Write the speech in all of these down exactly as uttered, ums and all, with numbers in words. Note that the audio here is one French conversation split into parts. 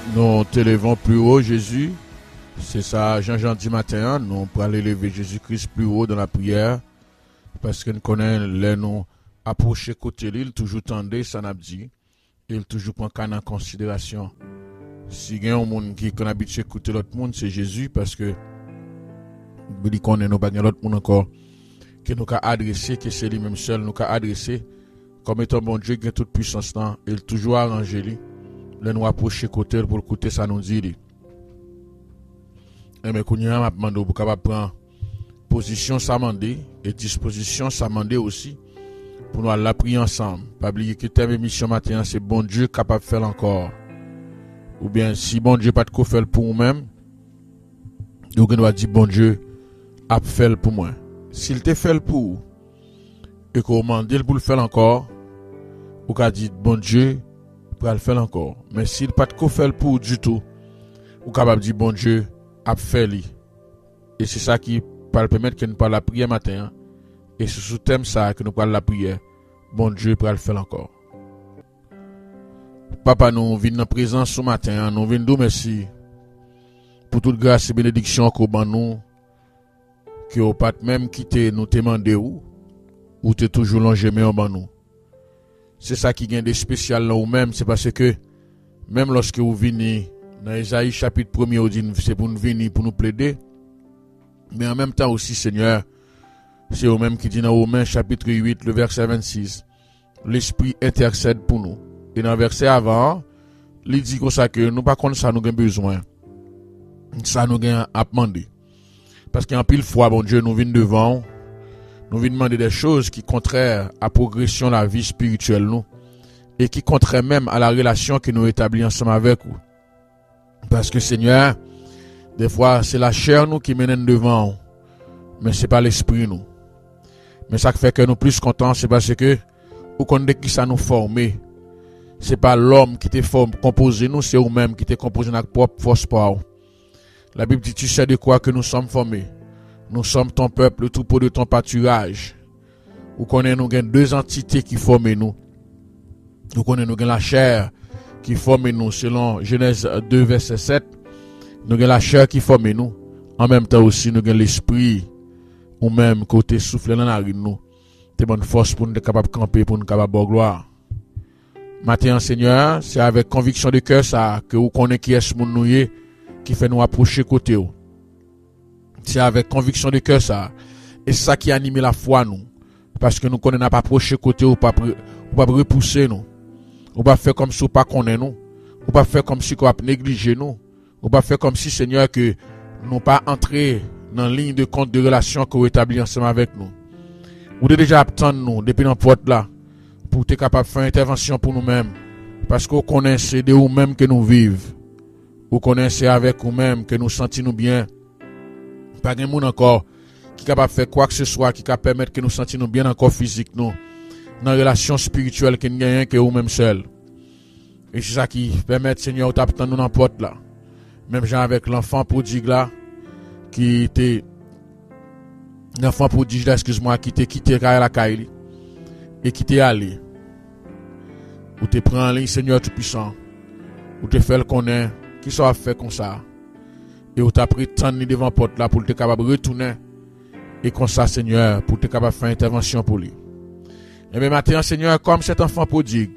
Nous t'élevons plus haut, Jésus. C'est ça, Jean-Jean dit matin, nous pour aller élever Jésus-Christ plus haut dans la prière. Parce que nous connaissons les nous approcher côté l'île, toujours tendez, ça n'a dit. Il toujours prend qu'en en considération. Si il y a un monde qui est habitué à écouter l'autre monde, c'est Jésus, parce que nous dit qu'on est nous pas l'autre monde encore que nous a adressé, que c'est lui même seul nous a adressé comme étant bon Dieu qui a toute puissance là, il toujours arrangé lui. Là nous approcher côté pour écouter ça nous dit. Et mais qu'on y a m'a demandé pour capable prendre position ça mandé et disposition ça mandé aussi pour nous la prier ensemble. Pas oublier que thème émission matin c'est bon Dieu capable de faire encore. Ou bien si bon Dieu pas de quoi faire pour nous-mêmes, nous doit dire bon Dieu a fait pour moi. S'il te fait pour vous et qu'on demande pour le faire encore, ou qu'a dit bon Dieu pour le faire encore. Mais s'il pas de quoi faire pour vous du tout, ou capable dire bon Dieu a fait lui. Et c'est ça qui va permettre que nous parlons la prière matin. Hein? Et c'est sous thème ça que nous parlons la prière. Bon Dieu pour le faire encore. Papa, nous venons dans présence ce matin. Hein? Nous venons nous merci pour toute grâce et bénédiction qu'on a nous. Que au pas même quitter nous demander où ou t'es toujours longé mais en bas nous. C'est ça qui gagne des spécial là ou même c'est parce que même lorsque vous venez dans Isaïe chapitre premier c'est pour nous venir pour nous plaider mais en même temps aussi Seigneur c'est au même qui dit dans Romains chapitre huit le verset vingt-six l'esprit intercède pour nous et dans le verset avant il dit comme ça que nous pas contre ça nous avons besoin ça nous gagne à demander. Parce qu'en pile fois, bon Dieu, nous venons devant, nous venons demander des choses qui contraires à la progression de la vie spirituelle, nous, et qui contraires même à la relation que nous établissons ensemble avec vous. Parce que Seigneur, des fois, c'est la chair nous qui mène devant, mais c'est pas l'esprit nous. Mais ça qui fait que nous plus contents, c'est parce que, ou qu'on dit qui ça nous forme, c'est pas l'homme qui te forme, composé nous, c'est vous-même qui te composé notre propre force par vous. La Bible dit, tu sais de quoi que nous sommes formés. Nous sommes ton peuple, le troupeau de ton pâturage. Nous connaissons nous deux entités qui forment nous. Nous connaissons nous la chair qui forme nous, selon Genèse deux, verset sept. Nous avons la chair qui forme nous. En même temps aussi, nous avons l'esprit, ou même côté souffle dans la narine nous. C'est bonne force pour nous être capables de camper, pour nous être capables de gloire. Maintenant, Seigneur, c'est avec conviction de cœur ça que vous connaissez qui est ce monde nous qui fait nous approcher côté où. C'est avec conviction de cœur ça. Et c'est ça qui anime la foi nous. Parce que nous connaissons pas approcher côté ou pas ou pas repousser nous. Ou pas faire comme si on pas connaît nous. Ou pas faire comme si on a négligé nous. Ou pas faire comme si Seigneur que nous pas entrer dans la ligne de compte de relation qu'on établit ensemble avec nous. Ou de déjà attendre nous depuis dans porte là pour être capable de faire intervention pour nous-mêmes. Parce qu'on connaît c'est de nous-mêmes que nous vivons. Vous connaissez avec vous-même que nous sentons nous bien. Pas de monde encore qui est capable de faire quoi que ce soit qui capable permettre que nous sentions nous bien encore physique nous dans la relation spirituelle que nous gagnons que vous-même seul. Et c'est ça qui permet Seigneur d'attendre nous dans la porte là. Même genre avec l'enfant prodigue là qui était l'enfant prodigue là, excuse-moi, qui était quitté la caille et qui était allé. Ou te prend en ligne Seigneur tout puissant. Ou te fait le connaître qui soit fait comme ça et ou t'a pris temps devant la porte là pour être capable de retourner et comme ça Seigneur pour être capable de faire intervention pour lui. Et bien maintenant Seigneur comme cet enfant prodigue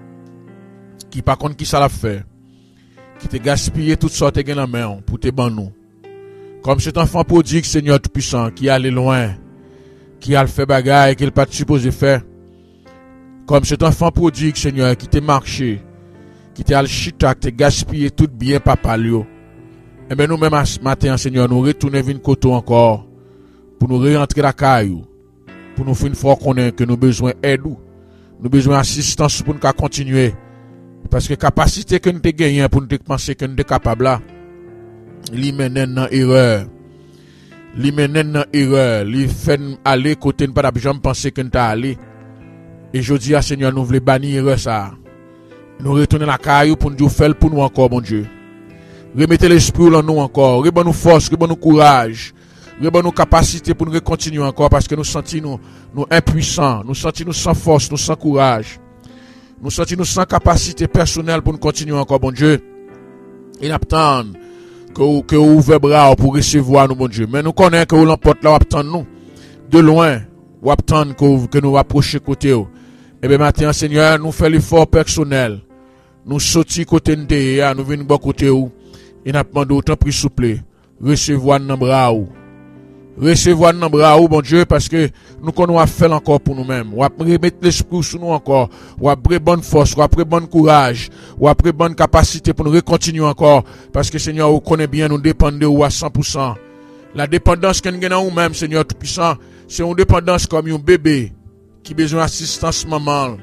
qui par contre qui ça l'a fait qui te gaspillé toutes sortes de la main pour te ban nous comme cet enfant prodigue Seigneur tout puissant qui allait loin qui a fait bagaille qu'il pas supposé faire comme cet enfant prodigue Seigneur qui te marché qui t'a chita, qui t'a gaspillé tout bien papa lio. Et bien nous même matin Seigneur nous retourner vinn koto encore pour nous rentrer la caillou pour nous faire une fois qu'on est que nous besoin aide nous besoin assistance pour nous continuer parce que capacité que nous te gagné pour nous penser que nous sommes capables là li mène dans erreur li mène dans erreur li fait aller côté ne pas jamais penser que nous t'a aller et je dis à Seigneur nous voulons bannir erreur ça. Nous retournons la caillou pour nous faire pour nous encore, mon Dieu. Remettez l'esprit en nous encore. Remettez nous force, remettez nous courage. Remettez nous capacité pour nous continuer encore parce que nous sentons nous, nous impuissants. Nous sentons nous sans force, nous sans courage. Nous sentons nous sans capacité personnelle pour nous continuer encore, mon Dieu. Il attend que que ouvre bras pour recevoir nous, bon Dieu. Mais nous connaissons que l'emporte là, attend nous. De loin, ou attend que, que nous approcher côté. Et bien maintenant, Seigneur, nous faisons l'effort personnel. Nous sortis côté de nous venons bon côté où. Et nous demandons autant plus souple. Recevoir nos bras ou. Recevoir nos bras ou, bon Dieu, parce que nous connaissons faire encore pour nous-mêmes. Ou après remettre l'esprit sur nous encore. Ou après bonne force, ou après bon courage, ou après bonne capacité pour nous continuer encore. Parce que Seigneur, vous connaissez bien, nous dépendons de vous à cent pour cent. La dépendance que nous avons nous-mêmes, Seigneur Tout-Puissant, c'est une dépendance comme un bébé qui a besoin d'assistance maman,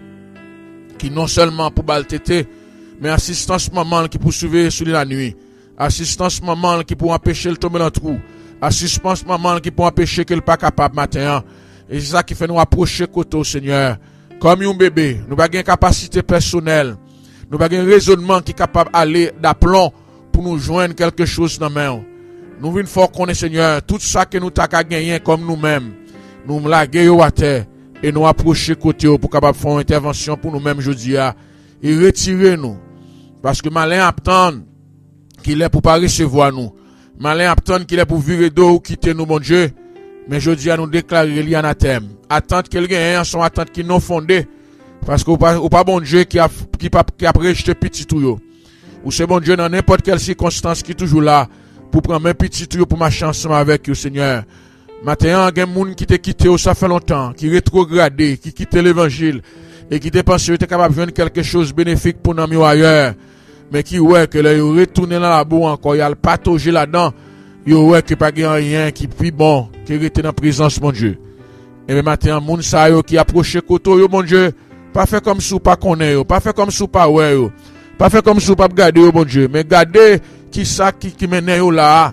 qui non seulement pour baltéter, mais assistance maman qui pour surveiller sur la nuit, assistance maman qui pour empêcher le tomber dans le trou, assistance maman qui pour empêcher qu'elle pas capable matin. Et c'est ça qui fait nous approcher côté Seigneur, comme un bébé. Nous avons une capacité personnelle, nous avons un raisonnement qui est capable d'aller d'aplomb pour nous joindre quelque chose dans la main. Nous venons fort connaître Seigneur, tout ça que nous avons gagné comme nous-mêmes, nous laguer à terre et nous approcher côté pour capable faire une intervention pour nous-mêmes aujourd'hui et retirer nous. Parce que malin attend qu'il est pour pas recevoir nous. Malin attend qu'il est pour virer d'eau ou quitter nous, mon Dieu. Mais je dis à nous déclarer l'anathème. Attendre quelqu'un, son attente qui non fondée. Parce que ou pas, ou pas bon Dieu qui a, qui a, qui a rejeté petit tuyau. Ou c'est bon Dieu dans n'importe quelle circonstance qui est toujours là. Pour prendre un petit tuyau pour marcher ensemble avec vous, Seigneur. Maintenant, il y a des gens qui t'ont quitté, ça fait longtemps, qui rétrogradé, qui quittent l'évangile. Et qui te pensent que tu es capable de faire quelque chose de bénéfique pour nous ailleurs. Mais qui ouais que là, ils retournent dans la boue encore, ils ont patogé là-dedans. Ils ouais que pas rien qui plus bon, qui est dans la présence, mon Dieu. Et bien maintenant, moun sa yo qui approche koto yo, mon Dieu, pas fait comme si ou pas connaît yo, pas fait comme si ou pas ouais yo, pas fait comme si ou pas garder yo, mon Dieu, mais garder qui ça qui, qui mène yo là,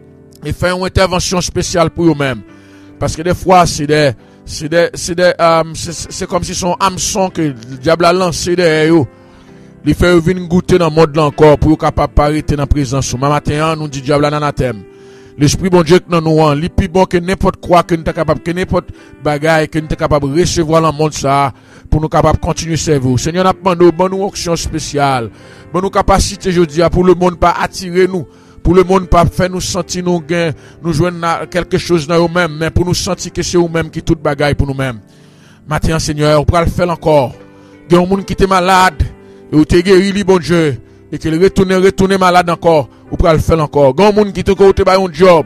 et faire une intervention spéciale pour eux-mêmes. Parce que des fois, c'est des, c'est des, c'est des, um, c'est comme si son hameçon que le diable a lancé derrière eux. Il fait venir goûter dans le monde là encore pour être capable de arrêter dans la présence. Mais maintenant, nous dit diable anathème. L'esprit bon Dieu que nous nous il est plus bon que n'importe quoi que nous sommes capable, que n'importe bagaille que nous sommes capable de recevoir dans le monde ça, pour nous capables de continuer à servir. Seigneur, nous demandons bonne onction spéciale, bonne capacité, je dis, pour le monde pas attirer nous. Pour le monde pas faire nous sentir nous gain, nous joindre quelque chose dans nous-mêmes, mais pour nous sentir que c'est nous-mêmes qui tout bagaille pour nous-mêmes. Maintenant, Seigneur, on pourra le faire encore. Il y a un monde qui était malade, et vous t'es guéri, bon Dieu, et qu'il retourne, retourne malade encore, on pourra le faire encore. Il y a un monde qui te côté par un job,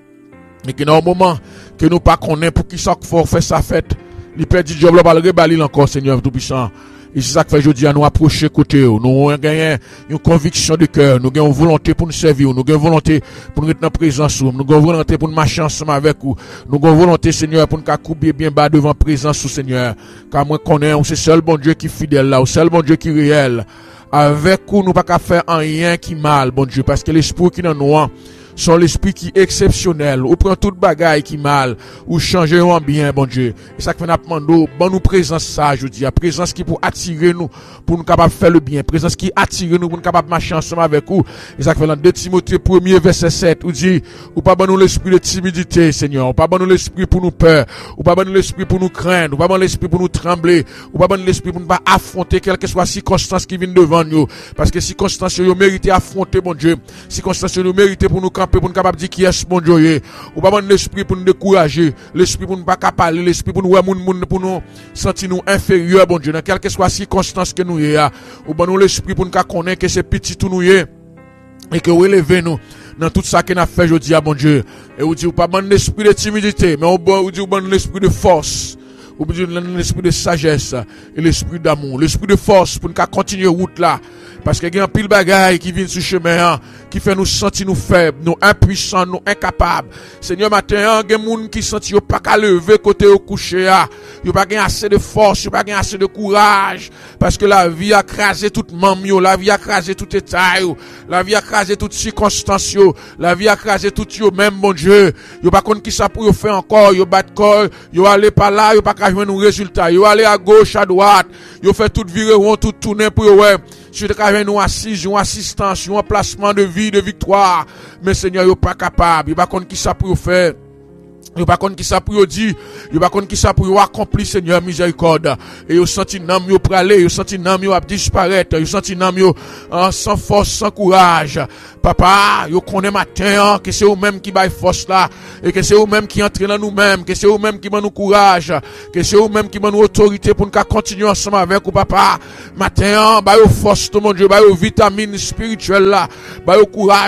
et qui dans un moment que nous pas connaissons pour qui ça faut faire sa fête, il perd du job là, va le reballer encore, Seigneur Tout-Puissant. Et c'est ça que fait aujourd'hui à nous approcher côté. Nous avons une conviction de cœur. Nous avons une volonté pour nous servir. Nous avons une volonté pour nous être en présence. Nous avons une volonté pour nous marcher ensemble avec vous. Nous avons une volonté, Seigneur, pour nous couper bien bas devant la présence, Seigneur. Car moi, connais, c'est seul bon Dieu qui est fidèle là. C'est seul bon Dieu qui est réel. Avec vous, nous ne pouvons pas faire rien qui mal, bon Dieu. Parce que l'esprit qui est dans nous, sont l'esprit qui est exceptionnel, ou prend toute bagaille qui mal, ou changer en bien, bon Dieu. Et ça que nous demandons, bon nous présence ça, je dis, la présence qui pour attirer nous, pour nous capables de faire le bien, présence qui attire nous, pour nous capables de marcher ensemble avec vous. Et ça que fait dans deux Timothée premier verset sept, ou dit, ou pas bon nous l'esprit de timidité, Seigneur, ou pas bon nous l'esprit pour nous peur, ou pas bon nous l'esprit pour nous craindre, ou pas bon l'esprit pour nous trembler, ou pas bon l'esprit pour nous pas affronter quelle que soit circonstance qui viennent devant nous, parce que circonstances nous mérité affronter, bon Dieu, circonstances nous mérité pour nous camper, pour nous capable de dire qui est bon Dieu, ou pas bon l'esprit pour nous décourager, l'esprit pour nous pas capable, l'esprit pour nous pour nous sentir nous inférieurs, bon Dieu, dans quelle que soit circonstance que nous y a, ou bon nous l'esprit pour nous connaître que c'est petit tout nous y est, et que vous élevez nous dans tout ça que nous avons fait aujourd'hui, bon Dieu, et vous dites, ou pas bon l'esprit de timidité, mais vous dites, bon l'esprit de force, ou bien l'esprit de sagesse et l'esprit d'amour, l'esprit de force pour nous continuer route là, parce qu'il y a un pile bagaille qui vient sur le chemin, qui fait nous sentir nous faibles, nous impuissants, nous incapables. Seigneur, matin, il y a des gens qui sentent qu'ils pas qu'à lever côté au coucher, ils pas assez de force, ils pas assez de courage, parce que la vie a crasé toute membre, la vie a crasé tout état, la vie a crasé toute circonstance, la vie a crasé tout yo même, bon Dieu. Ils pas contre qui ça pour faire encore, ils battent corps, ils aller par là, ils pas qu'à jouer nos résultats, ils aller à gauche, à droite, ils fait tout virer rond, tout tourner pour ouais. Si tu as une assise, une assistance, un placement de vie, de victoire, mais Seigneur, ils pas capable, ils pas contre qui ça pour faire. Yo pas konn qui ça pour yo dire, yo pas konn qui ça pour yo accomplir Seigneur miséricorde. Et yo senti nam yo praler, yo senti nam yo a disparaître, yo senti nam yo uh, sans force, sans courage. Papa, yo connaît matin que c'est vous même qui baille force là et que c'est vous même qui entre dans nous-mêmes, que c'est vous même qui donne nous courage, que c'est vous même qui donne nous autorité pour nous continuer ensemble avec vous papa. Matin, baille force tout mon Dieu, baille vitamine spirituelle là, baille courage